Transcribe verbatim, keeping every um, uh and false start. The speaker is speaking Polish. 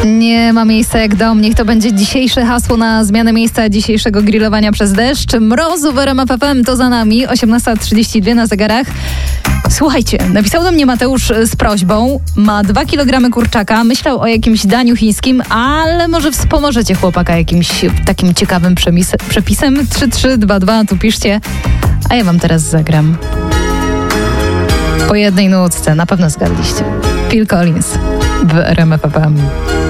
Nie ma miejsca jak dom. Niech to będzie dzisiejsze hasło na zmianę miejsca dzisiejszego grillowania przez deszcz. Mrozu w R M F F M to za nami. osiemnasta trzydzieści dwa na zegarach. Słuchajcie, napisał do mnie Mateusz z prośbą. Ma dwa kilogramy kurczaka. Myślał o jakimś daniu chińskim, ale może wspomożecie chłopaka jakimś takim ciekawym przemis- przepisem. trzy trzy dwa dwa, tu piszcie. A ja wam teraz zagram. Po jednej nutce, na pewno zgadliście. Phil Collins w R M F F M.